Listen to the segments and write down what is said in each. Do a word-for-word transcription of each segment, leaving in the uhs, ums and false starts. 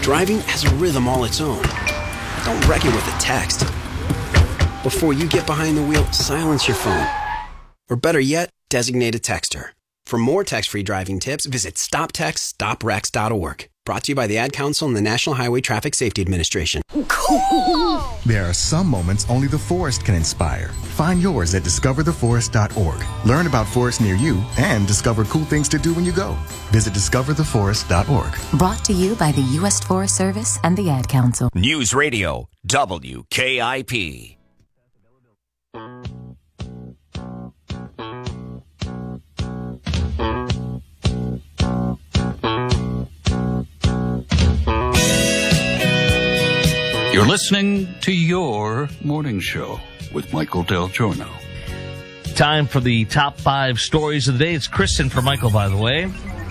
Driving has a rhythm all its own. Don't wreck it with a text. Before you get behind the wheel, silence your phone. Or better yet, designate a texter. For more text-free driving tips, visit stop text stop wrecks dot org. Brought to you by the Ad Council and the National Highway Traffic Safety Administration. Cool! There are some moments only the forest can inspire. Find yours at discover the forest dot org. Learn about forests near you and discover cool things to do when you go. Visit discover the forest dot org. Brought to you by the U S Forest Service and the Ad Council. News Radio, W K I P. You're listening to Your Morning Show with Michael Del Giorno. Time for the top five stories of the day. It's Kristen for Michael, by the way.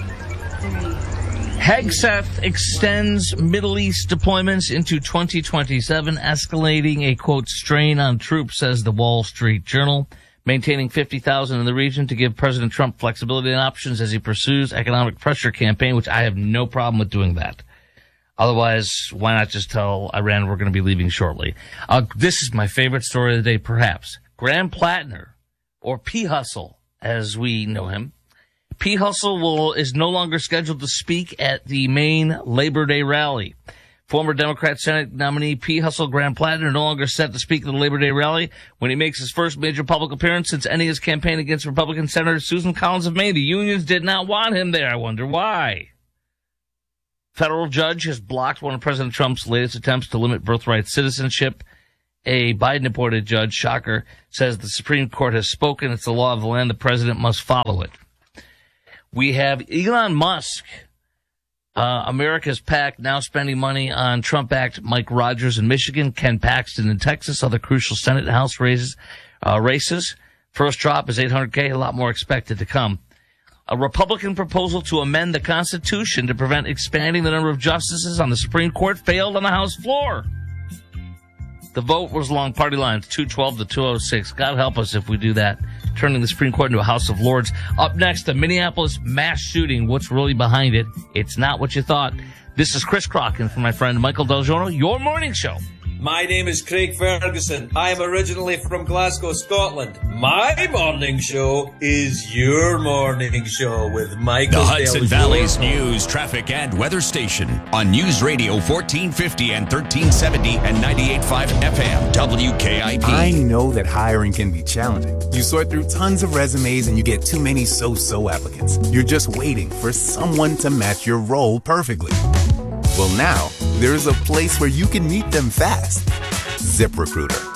Hegseth extends Middle East deployments into twenty twenty-seven, escalating a, quote, strain on troops, says the Wall Street Journal. Maintaining fifty thousand in the region to give President Trump flexibility and options as he pursues economic pressure campaign, which I have no problem with doing that. Otherwise, why not just tell Iran we're going to be leaving shortly? Uh, this is my favorite story of the day, perhaps. Graham Plattner, or P. Hustle, as we know him. P. Hustle will, is no longer scheduled to speak at the Maine Labor Day rally. Former Democrat Senate nominee P. Hustle Graham Plattner no longer set to speak at the Labor Day rally when he makes his first major public appearance since ending his campaign against Republican Senator Susan Collins of Maine. The unions did not want him there. I wonder why. Federal judge has blocked one of President Trump's latest attempts to limit birthright citizenship. A Biden-appointed judge, shocker, says the Supreme Court has spoken. It's the law of the land. The president must follow it. We have Elon Musk, uh, America's PAC, now spending money on Trump-backed Mike Rogers in Michigan, Ken Paxton in Texas, other crucial Senate and House races. Uh, races. First drop is eight hundred K, a lot more expected to come. A Republican proposal to amend the Constitution to prevent expanding the number of justices on the Supreme Court failed on the House floor. The vote was along party lines, two twelve to two oh six. God help us if we do that, turning the Supreme Court into a House of Lords. Up next, the Minneapolis mass shooting. What's really behind it? It's not what you thought. This is Chris Crocken from my friend Michael Del Giorno, Your Morning Show. My name is Craig Ferguson. I am originally from Glasgow, Scotland. My morning show is Your Morning Show with Michael The Hudson Del Valley's Giorno. news, traffic, and weather station on News Radio fourteen fifty and thirteen seventy and ninety-eight point five F M W K I P. I know that hiring can be challenging. You sort through tons of resumes and you get too many so-so applicants. You're just waiting for someone to match your role perfectly. Well, now, there's a place where you can meet them fast. ZipRecruiter.